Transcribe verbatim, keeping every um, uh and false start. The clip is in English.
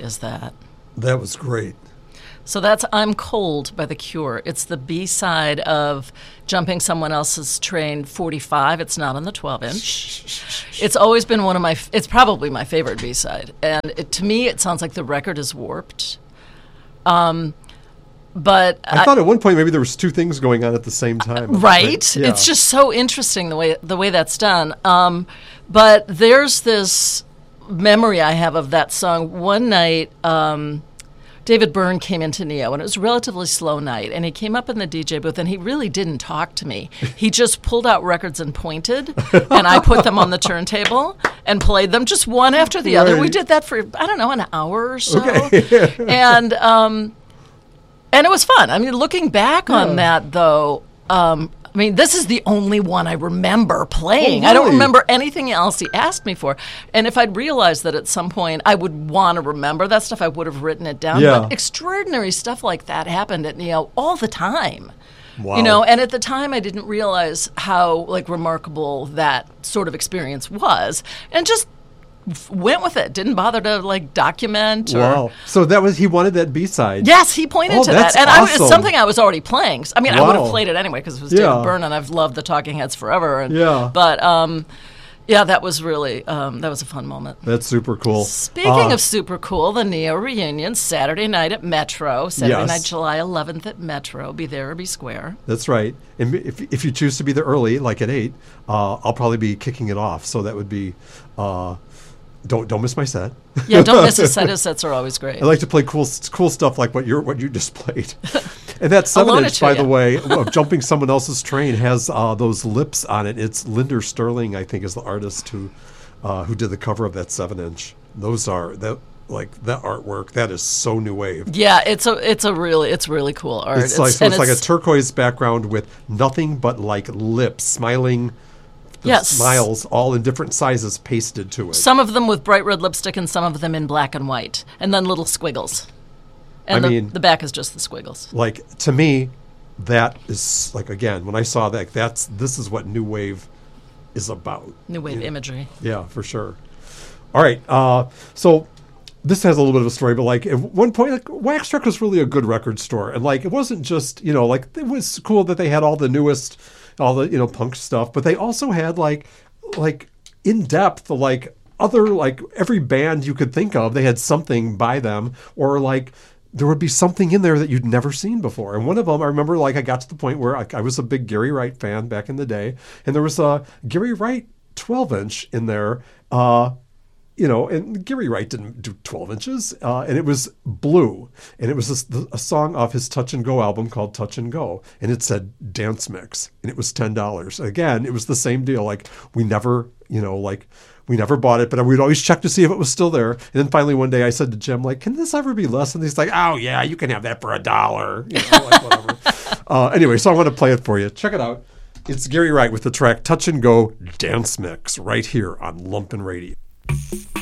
is that? That was great. So that's I'm Cold by The Cure. It's the B-side of Jumping Someone Else's Train forty-five. It's not on the twelve-inch. It's always been one of my, it's probably my favorite B-side. And it, to me, it sounds like the record is warped. Um, but I, I thought at one point maybe there was two things going on at the same time. Right? Yeah. It's just so interesting the way the way that's done. Um, but there's this memory I have of that song. One night, um, David Byrne came into Neo, and it was a relatively slow night, and he came up in the D J booth, and he really didn't talk to me. He just pulled out records and pointed, and I put them on the turntable and played them just one after the other. Right. We did that for, I don't know, an hour or so. Okay. and um, and it was fun. I mean, looking back Yeah. on that, though, um, I mean, this is the only one I remember playing. Oh, I don't really? remember anything else he asked me for. And if I'd realized that at some point I would want to remember that stuff, I would have written it down. Yeah. But extraordinary stuff like that happened at Neo all the time. Wow. You know, and at the time I didn't realize how like remarkable that sort of experience was. And just f- went with it. Didn't bother to like document or Wow. So that was, he wanted that B-side. Yes, he pointed Oh, to that's that, and I, awesome. it's something I was already playing. I mean, I would have Wow. played it anyway because it was Yeah. David Byrne, and I've loved the Talking Heads forever. And, Yeah. But um, yeah, that was really um, that was a fun moment. That's super cool. Speaking Uh, of super cool, the Neo reunion Saturday night at Metro. Saturday Yes. night, July eleventh at Metro. Be there or be square. That's right. And if if you choose to be there early, like at eight, uh, I'll probably be kicking it off. So that would be, uh, don't don't miss my set. Yeah, don't miss his set. His sets are always great. I like to play cool cool stuff like what you what you just played. And that seven loan it inch, to by you. the way, of Jumping Someone Else's Train has uh, those lips on it. It's Linder Sterling, I think, is the artist who uh, who did the cover of that seven inch. Those are that like that artwork. That is so new wave. Yeah, it's a it's a really it's really cool art. It's, like so and it's, like a turquoise background with nothing but like lips, smiling. The Yes. smiles, all in different sizes, pasted to it. Some of them with bright red lipstick and some of them in black and white. And then little squiggles. And I the, mean- the back is just the squiggles. Like, to me, that is like, again, when I saw that, that's this is what new wave is about. New wave imagery. Yeah, for sure. All right, uh, so this has a little bit of a story, but like at one point, like Wax Truck was really a good record store, and like it wasn't just, you know, like it was cool that they had all the newest, all the, you know, punk stuff, but they also had like like in depth like other, like every band you could think of, they had something by them, or like there would be something in there that you'd never seen before. And one of them, I remember, like I got to the point where I, I was a big Gary Wright fan back in the day, and there was a Gary Wright twelve inch in there. Uh, you know, and Gary Wright didn't do twelve inches, uh, and it was blue, and it was a, a song off his Touch and Go album called Touch and Go, and it said Dance Mix, and it was ten dollars. Again, it was the same deal. Like we never, you know, like we never bought it, but we'd always check to see if it was still there. And then finally one day I said to Jim, like, can this ever be less? And he's like, oh yeah, you can have that for a dollar. You know, like whatever. uh, anyway, so I want to play it for you. Check it out. It's Gary Wright with the track Touch and Go Dance Mix right here on Lumpin' Radio.